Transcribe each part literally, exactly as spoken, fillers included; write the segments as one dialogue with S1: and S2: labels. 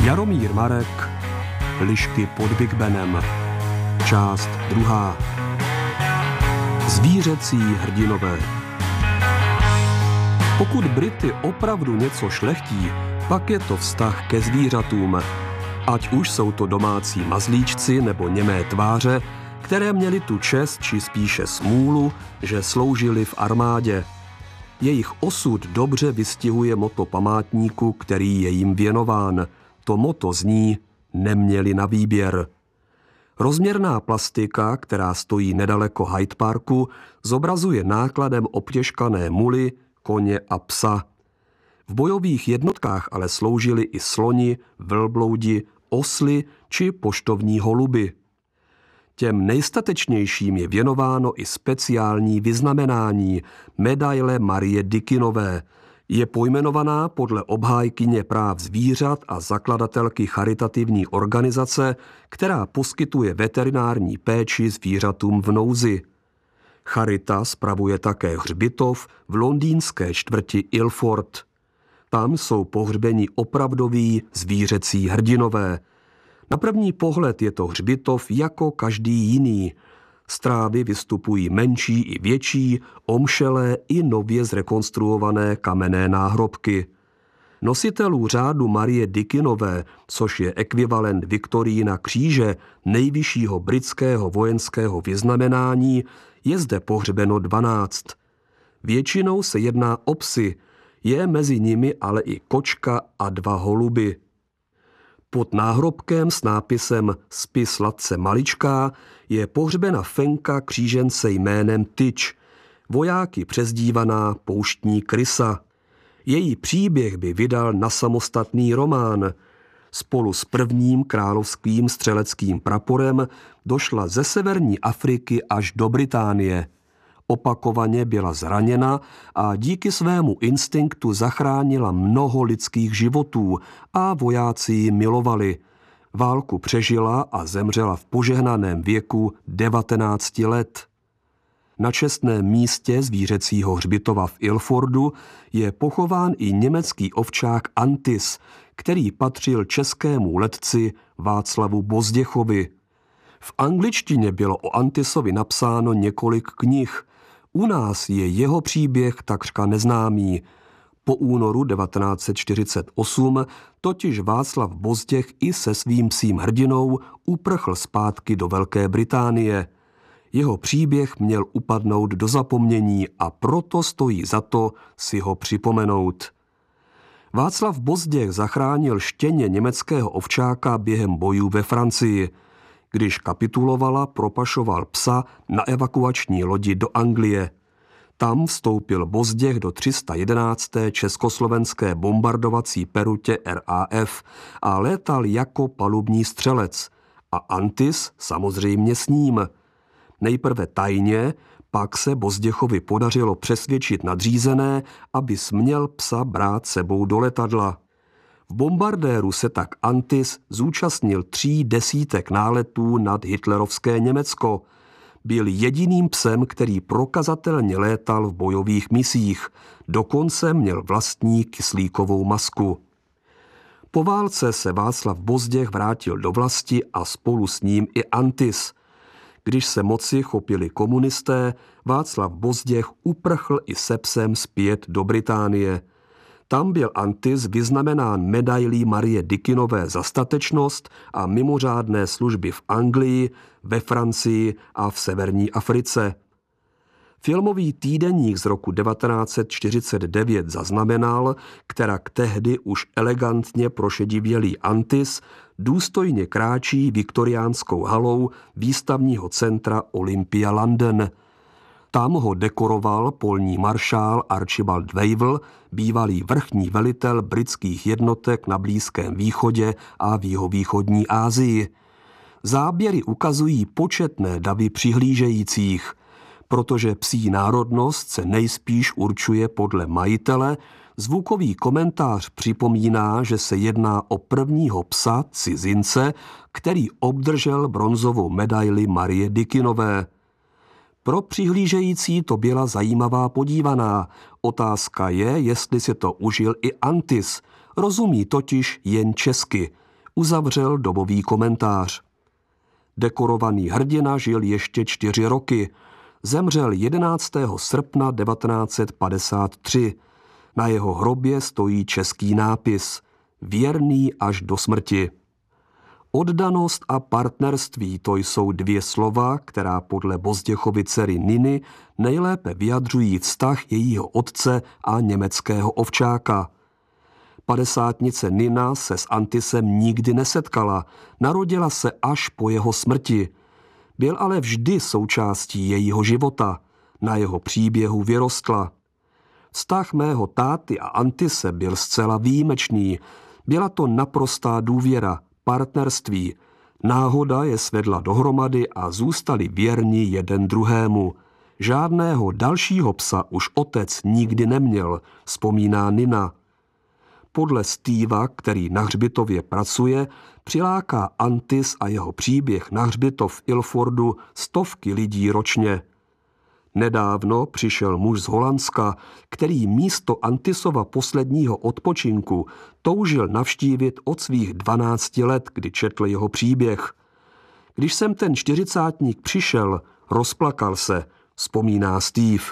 S1: Jaromír Marek, Lišky pod Big Benem, část druhá. Zvířecí hrdinové. Pokud Brity opravdu něco šlechtí, pak je to vztah ke zvířatům. Ať už jsou to domácí mazlíčci nebo němé tváře, které měly tu čest či spíše smůlu, že sloužili v armádě. Jejich osud dobře vystihuje motto památníku, který je jim věnován. To motto zní: neměli na výběr. Rozměrná plastika, která stojí nedaleko Hyde Parku, zobrazuje nákladem obtěžkané muly, koně a psa. V bojových jednotkách ale sloužili i sloni, velbloudi, osly či poštovní holuby. Těm nejstatečnějším je věnováno i speciální vyznamenání medaile Marie Dickinové. Je pojmenovaná podle obhájkyně práv zvířat a zakladatelky charitativní organizace, která poskytuje veterinární péči zvířatům v nouzi. Charita spravuje také hřbitov v londýnské čtvrti Ilford. Tam jsou pohřbeni opravdoví zvířecí hrdinové. Na první pohled je to hřbitov jako každý jiný. Z trávy vystupují menší i větší, omšelé i nově zrekonstruované kamenné náhrobky. Nositelů řádu Marie Dickinové, což je ekvivalent Viktorína kříže, nejvyššího britského vojenského vyznamenání, je zde pohřbeno dvanáct. Většinou se jedná o psy, je mezi nimi ale i kočka a dva holuby. Pod náhrobkem s nápisem Spi sladce maličká je pohřbena fenka křížence jménem Tyč, vojáky přezdívaná Pouštní krysa. Její příběh by vydal na samostatný román. Spolu s prvním královským střeleckým praporem došla ze severní Afriky až do Británie. Opakovaně byla zraněna a díky svému instinktu zachránila mnoho lidských životů a vojáci ji milovali. Válku přežila a zemřela v požehnaném věku devatenácti let. Na čestném místě zvířecího hřbitova v Ilfordu je pochován i německý ovčák Antis, který patřil českému letci Václavu Bozděchovi. V angličtině bylo o Antisovi napsáno několik knih. U nás je jeho příběh takřka neznámý. Po únoru devatenáct set čtyřicet osm totiž Václav Bozděch i se svým psím hrdinou uprchl zpátky do Velké Británie. Jeho příběh měl upadnout do zapomnění a proto stojí za to si ho připomenout. Václav Bozděch zachránil štěně německého ovčáka během bojů ve Francii. Když kapitulovala, propašoval psa na evakuační lodi do Anglie. Tam vstoupil Bozděch do tři sta jedenácté československé bombardovací perutě R A F a létal jako palubní střelec. A Antis samozřejmě s ním. Nejprve tajně, pak se Bozděchovi podařilo přesvědčit nadřízené, aby směl psa brát sebou do letadla. V bombardéru se tak Antis zúčastnil tří desítek náletů nad hitlerovské Německo. Byl jediným psem, který prokazatelně létal v bojových misích. Dokonce měl vlastní kyslíkovou masku. Po válce se Václav Bozděch vrátil do vlasti a spolu s ním i Antis. Když se moci chopili komunisté, Václav Bozděch uprchl i se psem zpět do Británie. Tam byl Antis vyznamenán medailí Marie Dickinové za statečnost a mimořádné služby v Anglii, ve Francii a v severní Africe. Filmový týdeník z roku devatenáct set čtyřicet devět zaznamenal, kterak tehdy už elegantně prošedivělý Antis důstojně kráčí viktoriánskou halou výstavního centra Olympia London. Tam ho dekoroval polní maršál Archibald Wavell, bývalý vrchní velitel britských jednotek na Blízkém východě a v jihovýchodní Asii. Záběry ukazují početné davy přihlížejících. Protože psí národnost se nejspíš určuje podle majitele, zvukový komentář připomíná, že se jedná o prvního psa cizince, který obdržel bronzovou medaili Marie Dickinové. Pro přihlížející to byla zajímavá podívaná. Otázka je, jestli si to užil i Antis. Rozumí totiž jen česky. uzavřel dobový komentář. Dekorovaný hrdina žil ještě čtyři roky. Zemřel jedenáctého srpna devatenáct set padesát tři. Na jeho hrobě stojí český nápis Věrný až do smrti. Oddanost a partnerství, to jsou dvě slova, která podle Bozděchovy dcery Niny nejlépe vyjadřují vztah jejího otce a německého ovčáka. Padesátnice Nina se s Antisem nikdy nesetkala, narodila se až po jeho smrti. Byl ale vždy součástí jejího života, na jeho příběhu vyrostla. Vztah mého táty a Antise byl zcela výjimečný, byla to naprostá důvěra, partnerství. Náhoda je svedla dohromady a zůstali věrni jeden druhému. Žádného dalšího psa už otec nikdy neměl, vzpomíná Nina. Podle Steva, který na hřbitově pracuje, přiláká Antis a jeho příběh na hřbitov v Ilfordu stovky lidí ročně. Nedávno přišel muž z Holandska, který místo Antisova posledního odpočinku toužil navštívit od svých dvanácti let, kdy četl jeho příběh. Když jsem ten čtyřicátník přišel, rozplakal se, vzpomíná Steve.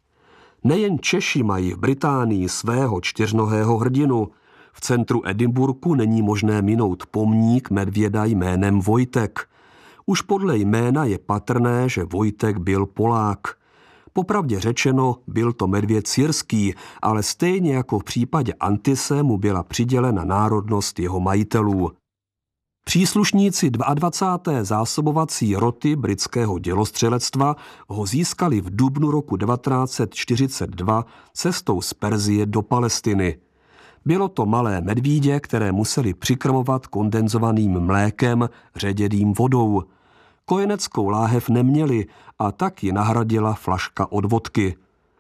S1: Nejen Češi mají v Británii svého čtyřnohého hrdinu. V centru Edinburghu není možné minout pomník medvěda jménem Vojtek. Už podle jména je patrné, že Vojtek byl Polák. Popravdě řečeno, byl to medvěd syrský, ale stejně jako v případě Antise mu byla přidělena národnost jeho majitelů. Příslušníci dvacáté druhé zásobovací roty britského dělostřelectva ho získali v dubnu roku devatenáct set čtyřicet dva cestou z Perzie do Palestiny. Bylo to malé medvídě, které museli přikrmovat kondenzovaným mlékem, ředěným vodou. Kojeneckou láhev neměli a tak ji nahradila flaška od vodky.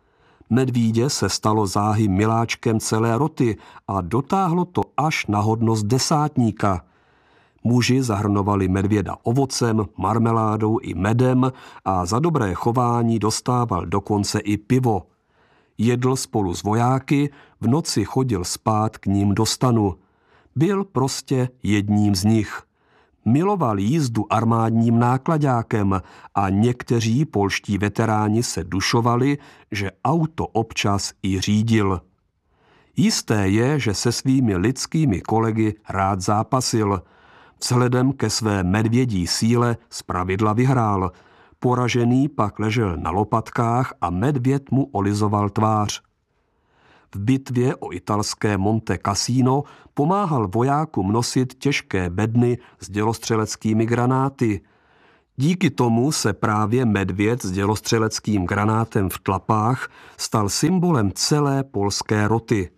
S1: Medvídě se stalo záhy miláčkem celé roty a dotáhlo to až na hodnost desátníka. Muži zahrnovali medvěda ovocem, marmeládou i medem a za dobré chování dostával dokonce i pivo. Jedl spolu s vojáky, v noci chodil spát k ním do stanu. Byl prostě jedním z nich. Miloval jízdu armádním náklaďákem a někteří polští veteráni se dušovali, že auto občas i řídil. Jisté je, že se svými lidskými kolegy rád zápasil. Vzhledem ke své medvědí síle zpravidla vyhrál. Poražený pak ležel na lopatkách a medvěd mu olizoval tvář. V bitvě o italské Monte Cassino pomáhal vojákům nosit těžké bedny s dělostřeleckými granáty. Díky tomu se právě medvěd s dělostřeleckým granátem v tlapách stal symbolem celé polské roty.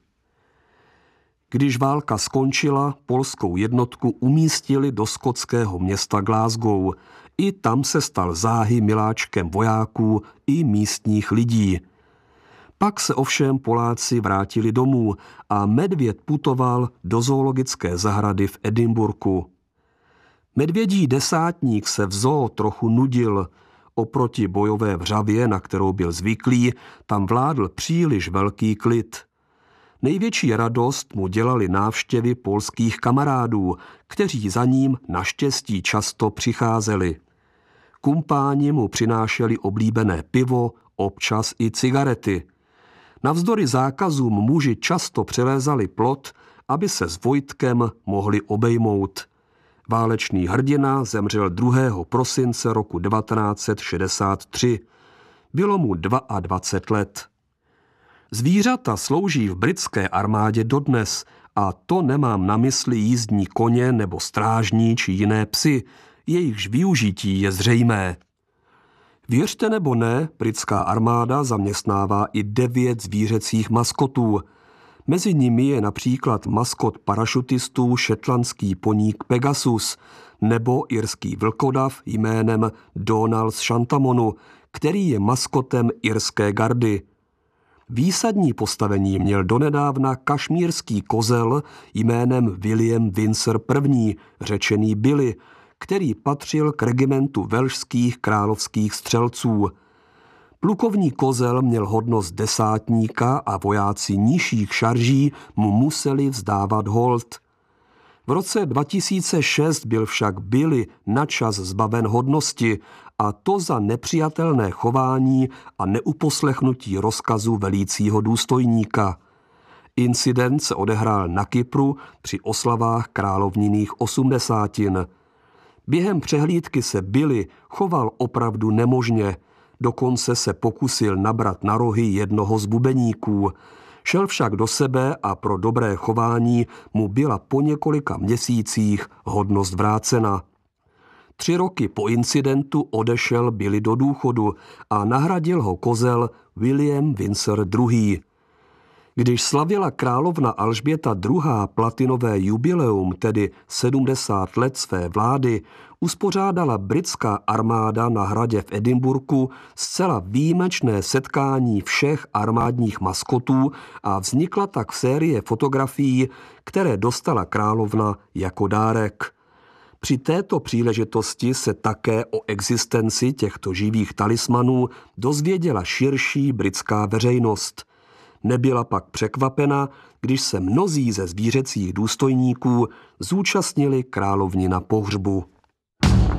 S1: Když válka skončila, polskou jednotku umístili do skotského města Glasgow. I tam se stal záhy miláčkem vojáků i místních lidí. Pak se ovšem Poláci vrátili domů a medvěd putoval do zoologické zahrady v Edinburghu. Medvědí desátník se v zoo trochu nudil. Oproti bojové vřavě, na kterou byl zvyklý, tam vládl příliš velký klid. Největší radost mu dělali návštěvy polských kamarádů, kteří za ním naštěstí často přicházeli. Kumpáni mu přinášeli oblíbené pivo, občas i cigarety. Navzdory zákazům muži často přelézali plot, aby se s Vojtkem mohli obejmout. Válečný hrdina zemřel druhého prosince roku devatenáct set šedesát tři. Bylo mu dvacet dva let. Zvířata slouží v britské armádě dodnes a to nemám na mysli jízdní koně nebo strážní či jiné psy, jejichž využití je zřejmé. Věřte nebo ne, britská armáda zaměstnává i devět zvířecích maskotů. Mezi nimi je například maskot parašutistů šetlandský poník Pegasus nebo irský vlkodav jménem Donald z Shantamonu, který je maskotem irské gardy. Výsadní postavení měl donedávna kašmírský kozel jménem William Windsor I., řečený Billy, který patřil k regimentu velšských královských střelců. Plukovní kozel měl hodnost desátníka a vojáci nižších šarží mu museli vzdávat hold. V roce dva tisíce šest byl však Billy načas zbaven hodnosti, a to za nepřijatelné chování a neuposlechnutí rozkazu velícího důstojníka. Incident se odehrál na Kypru při oslavách královninných osmdesátin. Během přehlídky se Billy choval opravdu nemožně, dokonce se pokusil nabrat na rohy jednoho z bubeníků. Šel však do sebe a pro dobré chování mu byla po několika měsících hodnost vrácena. Tři roky po incidentu odešel Billy do důchodu a nahradil ho kozel William Windsor druhý. Když slavila královna Alžběta druhá. platinové jubileum, tedy sedmdesát let své vlády, uspořádala britská armáda na hradě v Edinburghu zcela výjimečné setkání všech armádních maskotů a vznikla tak série fotografií, které dostala královna jako dárek. Při této příležitosti se také o existenci těchto živých talismanů dozvěděla širší britská veřejnost. Nebyla pak překvapena, když se mnozí ze zvířecích důstojníků zúčastnili královnina pohřbu.